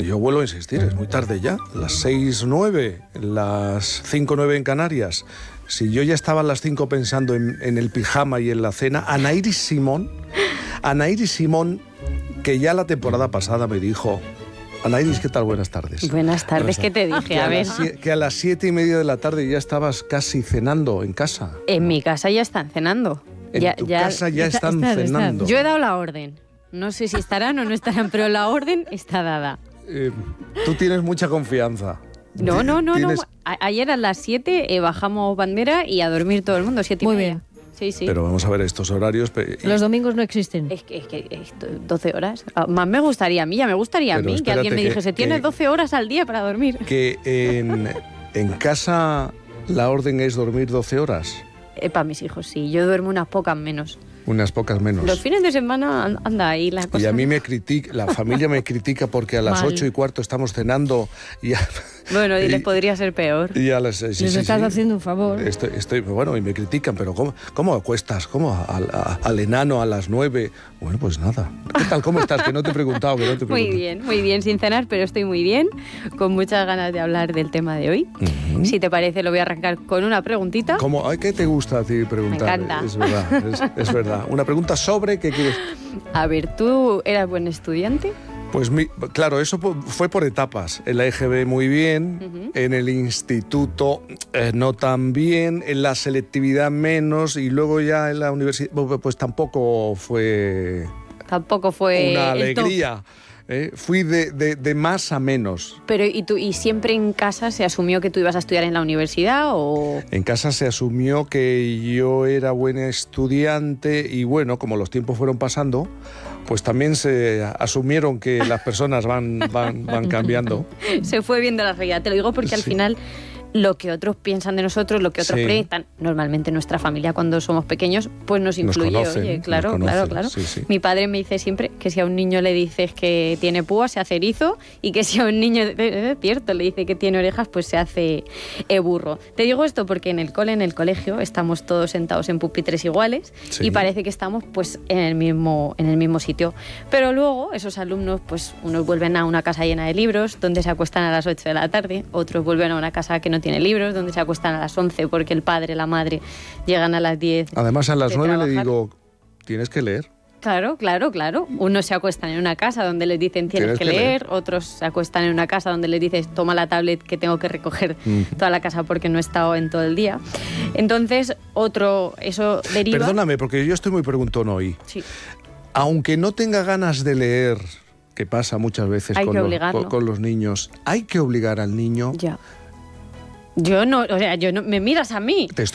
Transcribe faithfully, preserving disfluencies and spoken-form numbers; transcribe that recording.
Yo vuelvo a insistir, es muy tarde ya, las seis nueve, las cinco nueve en Canarias. Si yo ya estaba a las cinco pensando en, en el pijama y en la cena, Anairis Simón, Anairis Simón, que ya la temporada pasada me dijo... Anairis, ¿qué tal? Buenas tardes. Buenas tardes, ¿qué te dije? A ver. Que a, que a las siete y media de la tarde ya estabas casi cenando en casa. En mi casa ya están cenando. En ya, tu ya, casa ya está, están está, cenando. Está. Yo he dado la orden. No sé si estarán o no estarán, pero la orden está dada. Eh, tú tienes mucha confianza. No, no, no, ¿Tienes... no. A ayer a las siete eh, bajamos bandera y a dormir todo el mundo, siete y Muy media. bien. Sí, sí. Pero vamos a ver estos horarios. Los domingos no existen. Es que, es que esto, doce horas. Más me gustaría a mí, ya me gustaría Pero a mí que alguien me que, dijese, que, tienes doce horas al día para dormir. Que en, en casa la orden es dormir doce horas. Eh, para mis hijos, sí. Yo duermo unas pocas menos. Unas pocas menos. Los fines de semana anda ahí la cosa. Y a mí me critica, la familia me critica porque a las ocho y cuarto estamos cenando y a, bueno, y, y les podría ser peor. Y a las, sí, Les sí, estás sí. haciendo un favor. Estoy, estoy, bueno, y me critican, pero ¿cómo, cómo acuestas? ¿Cómo a, a, al enano a las nueve? Bueno, pues nada. ¿Qué tal? ¿Cómo estás? Que no te he preguntado, que no te he preguntado. Muy bien, muy bien, sin cenar, pero estoy muy bien, con muchas ganas de hablar del tema de hoy. Uh-huh. Si te parece, lo voy a arrancar con una preguntita. ¿Cómo? ¿Qué te gusta a ti preguntar? Me encanta. Es verdad, es, es verdad. Una pregunta sobre qué quieres. A ver, ¿tú eras buen estudiante? Pues mi, claro, eso fue por etapas. En la E G B muy bien, uh-huh. En el instituto eh, no tan bien, en la selectividad menos y luego ya en la universidad pues tampoco fue... Tampoco fue... Una alegría. Eh, fui de, de, de más a menos. Pero ¿y, tú, ¿y siempre en casa se asumió que tú ibas a estudiar en la universidad o...? En casa se asumió que yo era buen estudiante y bueno, como los tiempos fueron pasando, pues también se asumieron que las personas van, van, van cambiando. Se fue viendo la realidad. Te lo digo porque sí. Al final... Lo que otros piensan de nosotros, lo que otros sí. proyectan, normalmente nuestra familia cuando somos pequeños, pues nos influye. Nos conocen, Oye, claro, nos conocen, claro, claro. Sí, sí. Mi padre me dice siempre que si a un niño le dices que tiene púas, se hace erizo, y que si a un niño, es cierto, le dice que tiene orejas, pues se hace eh, burro. Te digo esto porque en el cole, en el colegio, estamos todos sentados en pupitres iguales sí. y parece que estamos pues en el mismo, en el mismo sitio. Pero luego esos alumnos, pues unos vuelven a una casa llena de libros, donde se acuestan a las ocho de la tarde, otros vuelven a una casa que no tiene libros, donde se acuestan a las once porque el padre, la madre llegan a las diez. Además a las nueve le digo, tienes que leer. Claro, claro, claro. Unos se acuestan en una casa donde les dicen tienes, tienes que, que leer, leer, otros se acuestan en una casa donde les dices toma la tablet que tengo que recoger mm. toda la casa porque no he estado en todo el día. Entonces, otro, eso deriva... Perdóname, porque yo estoy muy preguntón hoy. Sí. Aunque no tenga ganas de leer, que pasa muchas veces con los, con, con los niños, hay que obligar al niño... Ya. Yo no, o sea, yo no, me miras a mí. Te